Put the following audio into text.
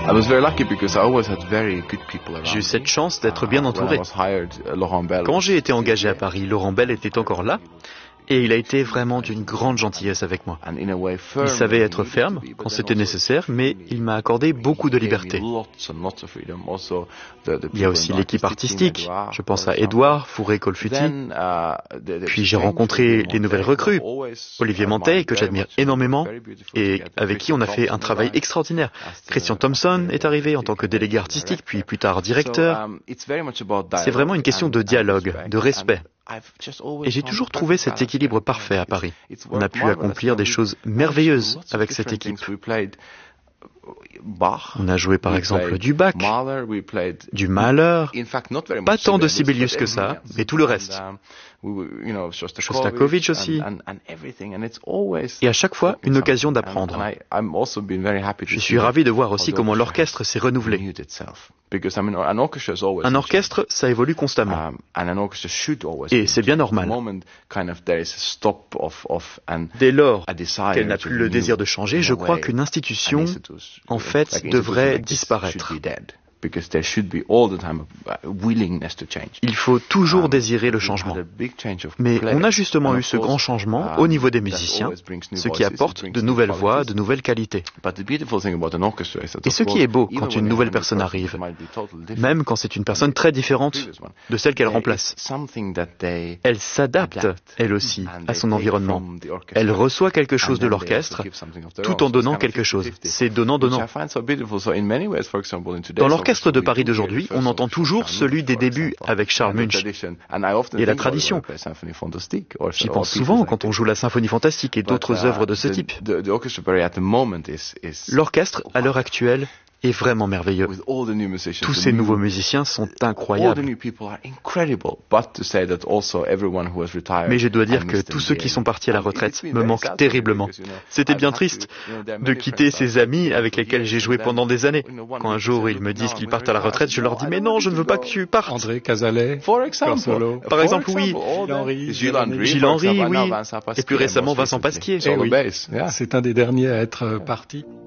J'ai eu cette chance d'être bien entouré. Quand j'ai été engagé à Paris, Laurent Bell était encore là. Et il a été vraiment d'une grande gentillesse avec moi. Il savait être ferme quand c'était nécessaire, mais il m'a accordé beaucoup de liberté. Il y a aussi l'équipe artistique. Je pense à Édouard Fourré-Colfutti. Puis j'ai rencontré les nouvelles recrues, Olivier Mantet, que j'admire énormément, et avec qui on a fait un travail extraordinaire. Christian Thompson est arrivé en tant que délégué artistique, puis plus tard directeur. C'est vraiment une question de dialogue, de respect. Et j'ai toujours trouvé cet équilibre parfait à Paris. On a pu accomplir des choses merveilleuses avec cette équipe. On a joué par exemple du Bach, du Mahler, pas tant de Sibelius que ça, mais tout le reste. Shostakovich aussi. Et à chaque fois, une occasion d'apprendre. Je suis ravi de voir aussi comment l'orchestre s'est renouvelé. Un orchestre, ça évolue constamment. Et c'est bien normal. Dès lors qu'elle n'a plus le désir de changer, je crois qu'une institution, en fait, devrait disparaître. Il faut toujours désirer le changement. Mais on a justement eu ce grand changement au niveau des musiciens, ce qui apporte de nouvelles voix, de nouvelles qualités. Et ce qui est beau quand une nouvelle personne arrive, même quand c'est une personne très différente de celle qu'elle remplace, elle s'adapte, elle aussi, à son environnement. Elle reçoit quelque chose de l'orchestre, tout en donnant quelque chose. C'est donnant-donnant. Dans l'orchestre de Paris d'aujourd'hui, on entend toujours celui des débuts avec Charles Munch et la tradition. J'y pense souvent quand on joue la Symphonie Fantastique et d'autres œuvres de ce type. L'orchestre, à l'heure actuelle, est vraiment merveilleux. Tous ces nouveaux musiciens sont incroyables. Mais je dois dire que tous ceux qui sont partis à la retraite me manquent terriblement. C'était bien triste de quitter ces amis avec lesquels j'ai joué pendant des années. Quand un jour ils me disent qu'ils partent à la retraite, je leur dis mais non, je ne veux pas que tu partes. André Cazalet, par exemple, oui. Gilles Henry, oui. Et plus récemment, Vincent Pasquier. C'est un des derniers à être parti.